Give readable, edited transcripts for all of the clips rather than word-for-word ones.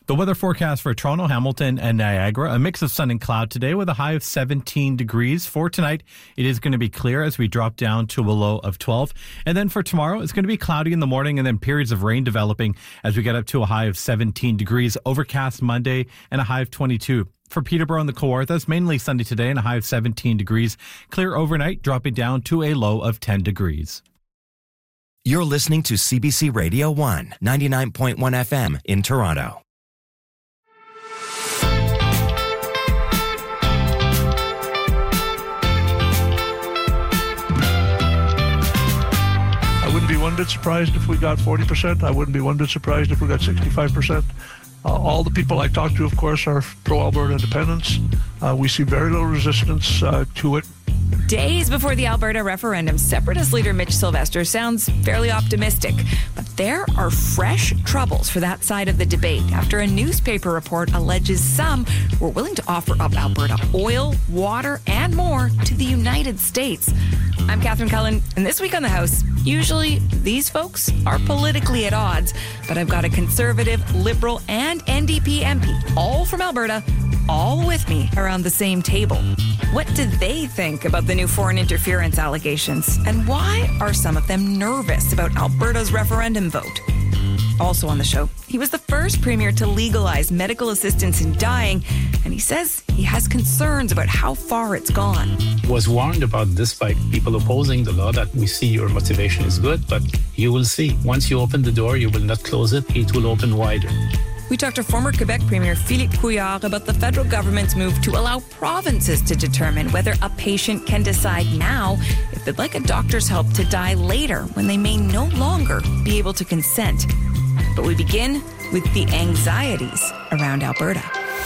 The weather forecast for Toronto, Hamilton, and Niagara, a mix of sun and cloud today with a high of 17 degrees. For tonight, it is going to be clear as we drop down to a low of 12. And then for tomorrow, it's going to be cloudy in the morning and then periods of rain developing as we get up to a high of 17 degrees. Overcast Monday and a high of 22. For Peterborough and the Kawarthas, mainly sunny today and a high of 17 degrees. Clear overnight, dropping down to a low of 10 degrees. You're listening to CBC Radio 1, 99.1 FM in Toronto. I wouldn't be one bit surprised if we got 40%. I wouldn't be one bit surprised if we got 65%. All the people I talk to, of course, are pro-Alberta independence. We see very little resistance to it. Days before the Alberta referendum, Separatist leader Mitch Sylvester sounds fairly optimistic. But there are fresh troubles for that side of the debate after a newspaper report alleges some were willing to offer up Alberta oil, water, and more to the United States. I'm Catherine Cullen, and this week on The House, usually these folks are politically at odds, but I've got a Conservative, Liberal, and NDP MP, all from Alberta, all with me around the same table. What do they think about the new foreign interference allegations? And why are some of them nervous about Alberta's referendum vote? Also on the show, he was the first premier to legalize medical assistance in dying, and he says he has concerns about how far it's gone. Was warned about this by people opposing the law, that we see your motivation is good, but you will see. Once you open the door, you will not close it. It will open wider. We talked to former Quebec Premier Philippe Couillard about the federal government's move to allow provinces to determine whether a patient can decide now if they'd like a doctor's help to die later when they may no longer be able to consent. But we begin with the anxieties around Alberta.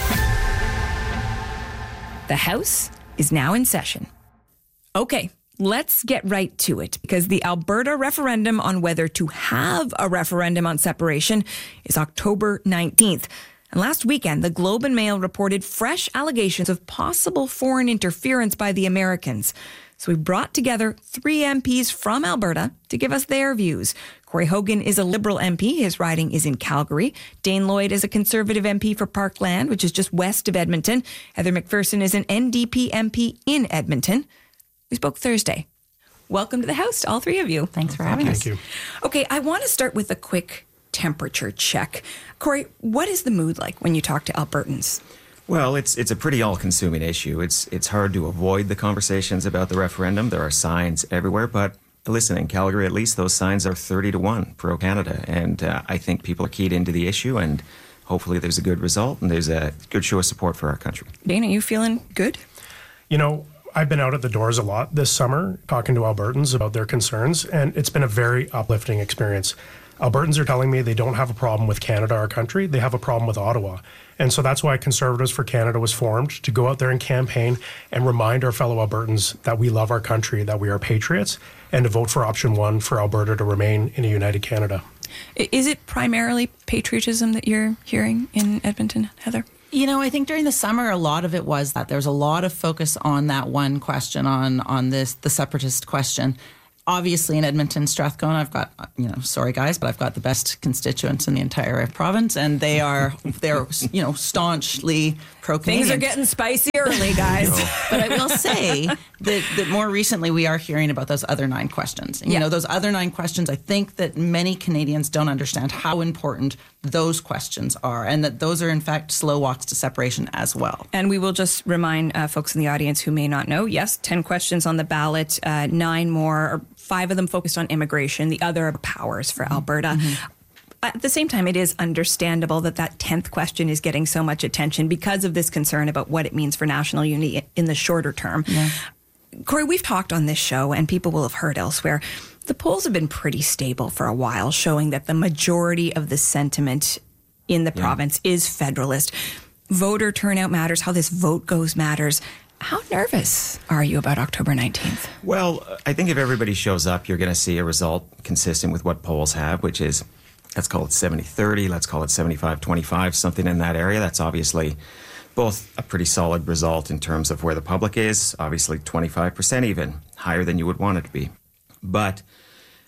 The House is now in session. Okay, let's get right to it, because the Alberta referendum on whether to have a referendum on separation is October 19th. And last weekend, the Globe and Mail reported fresh allegations of possible foreign interference by the Americans. So we brought together 3 MPs from Alberta to give us their views. Corey Hogan is a Liberal MP. His riding is in Calgary. Dane Lloyd is a Conservative MP for Parkland, which is just west of Edmonton. Heather McPherson is an NDP MP in Edmonton. We spoke Thursday. Welcome to the House to all 3 of you. Thanks for having us. Thank you. Okay, I want to start with a quick temperature check. Corey, what is the mood like when you talk to Albertans? Well, it's a pretty all-consuming issue. It's hard to avoid the conversations about the referendum. There are signs everywhere, but listen, in Calgary at least, those signs are 30-1 pro-Canada, and I think people are keyed into the issue, and hopefully there's a good result, and there's a good show of support for our country. Dane, are you feeling good? You know, I've been out at the doors a lot this summer talking to Albertans about their concerns, and it's been a very uplifting experience. Albertans are telling me they don't have a problem with Canada, our country. They have a problem with Ottawa. And so that's why Conservatives for Canada was formed, to go out there and campaign and remind our fellow Albertans that we love our country, that we are patriots, and to vote for option 1 for Alberta to remain in a united Canada. Is it primarily patriotism that you're hearing in Edmonton, Heather? You know, I think during the summer, a lot of it was that there's a lot of focus on that one question, on the separatist question. Obviously, in Edmonton, Strathcona, I've got, sorry guys, but I've got the best constituents in the entire province, and they're staunchly pro-Canadian. Things are getting spicy early, guys. But I will say that more recently we are hearing about those other 9 questions. And, those other 9 questions, I think that many Canadians don't understand how important those questions are, and that those are, in fact, slow walks to separation as well. And we will just remind folks in the audience who may not know, yes, 10 questions on the ballot, 9 more, or 5 of them focused on immigration, the other are powers for Alberta. Mm-hmm. At the same time, it is understandable that 10th question is getting so much attention because of this concern about what it means for national unity in the shorter term. Yeah. Corey, we've talked on this show, and people will have heard elsewhere, the polls have been pretty stable for a while, showing that the majority of the sentiment in the province is federalist. Voter turnout matters. How this vote goes matters. How nervous are you about October 19th? Well, I think if everybody shows up, you're going to see a result consistent with what polls have, which is, let's call it 70-30, let's call it 75-25, something in that area. That's obviously both a pretty solid result in terms of where the public is, obviously 25% even, higher than you would want it to be. But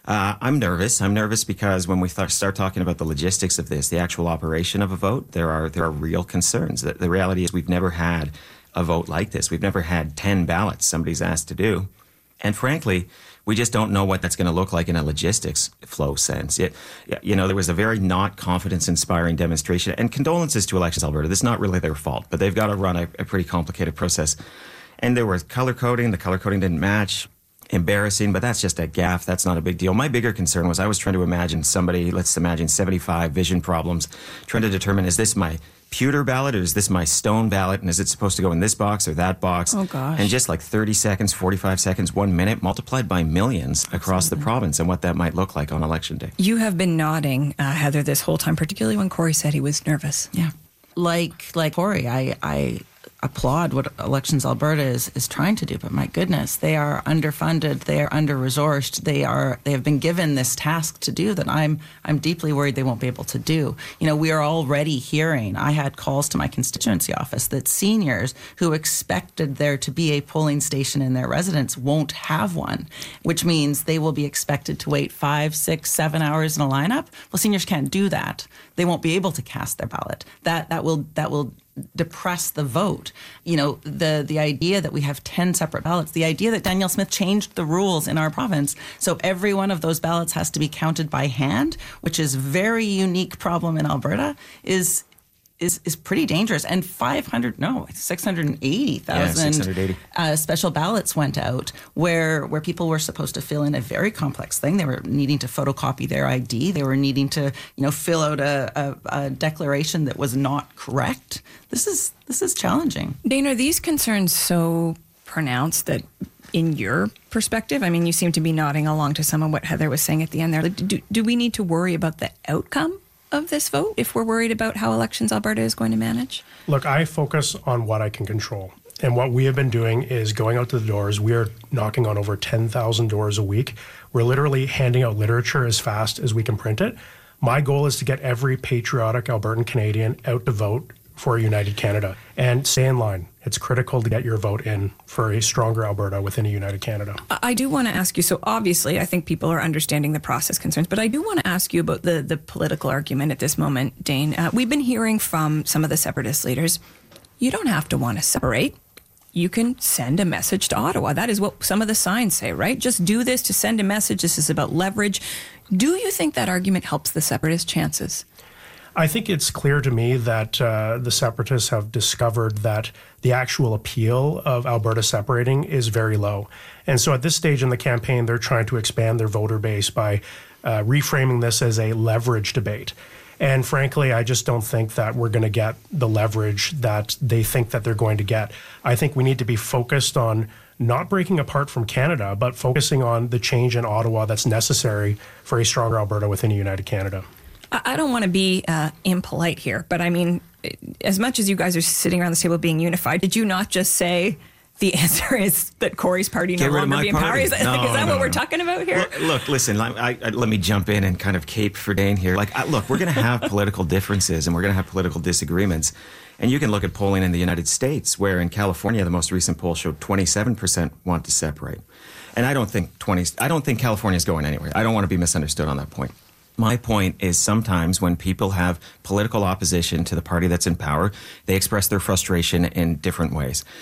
I'm nervous. I'm nervous because when we start talking about the logistics of this, the actual operation of a vote, there are real concerns. The reality is we've never had a vote like this. We've never had 10 ballots somebody's asked to do. And frankly, we just don't know what that's going to look like in a logistics flow sense. There was a very not confidence-inspiring demonstration. And condolences to Elections Alberta. This is not really their fault, but they've got to run a pretty complicated process. And there was color coding. The color coding didn't match. Embarrassing, but that's just a gaffe. That's not a big deal. My bigger concern was I was trying to imagine somebody, let's imagine 75 vision problems, trying to determine, is this my pewter ballot or is this my stone ballot? And is it supposed to go in this box or that box? Oh, gosh. And just like 30 seconds, 45 seconds, 1 minute multiplied by millions across the province and what that might look like on Election Day. You have been nodding, Heather, this whole time, particularly when Corey said he was nervous. Yeah. Like Corey, I applaud what Elections Alberta is trying to do, but my goodness, they are underfunded, they are under-resourced, they have been given this task to do that I'm deeply worried they won't be able to do. We are already hearing, I had calls to my constituency office that seniors who expected there to be a polling station in their residence won't have one, which means they will be expected to wait 5, 6, 7 hours in a lineup. Well, seniors can't do that. They won't be able to cast their ballot. That will depress the vote. The idea that we have 10 separate ballots, the idea that Danielle Smith changed the rules in our province, so every one of those ballots has to be counted by hand, which is a very unique problem in Alberta, is pretty dangerous. And 680,000 special ballots went out where people were supposed to fill in a very complex thing. They were needing to photocopy their ID. They were needing to, fill out a declaration that was not correct. This is challenging. Dane, are these concerns so pronounced that in your perspective, I mean, you seem to be nodding along to some of what Heather was saying at the end there. Do we need to worry about the outcome of this vote if we're worried about how Elections Alberta is going to manage? Look, I focus on what I can control. And what we have been doing is going out to the doors. We are knocking on over 10,000 doors a week. We're literally handing out literature as fast as we can print it. My goal is to get every patriotic Albertan Canadian out to vote for a united Canada and stay in line. It's critical to get your vote in for a stronger Alberta within a united Canada. I do want to ask you, so obviously I think people are understanding the process concerns, but I do want to ask you about the political argument at this moment, Dane. We've been hearing from some of the separatist leaders, you don't have to want to separate. You can send a message to Ottawa. That is what some of the signs say, right? Just do this to send a message. This is about leverage. Do you think that argument helps the separatist chances? I think it's clear to me that the separatists have discovered that the actual appeal of Alberta separating is very low. And so at this stage in the campaign, they're trying to expand their voter base by reframing this as a leverage debate. And frankly, I just don't think that we're going to get the leverage that they think that they're going to get. I think we need to be focused on not breaking apart from Canada, but focusing on the change in Ottawa that's necessary for a stronger Alberta within a united Canada. I don't want to be impolite here, but I mean, as much as you guys are sitting around this table being unified, did you not just say the answer is that Corey's party no longer be in power? Is that what we're talking about here? Look, listen, let me jump in and kind of cape for Dane here. Look, we're going to have political differences and we're going to have political disagreements. And you can look at polling in the United States, where in California, the most recent poll showed 27% want to separate. And I don't think California is going anywhere. I don't want to be misunderstood on that point. My point is sometimes when people have political opposition to the party that's in power, they express their frustration in different ways.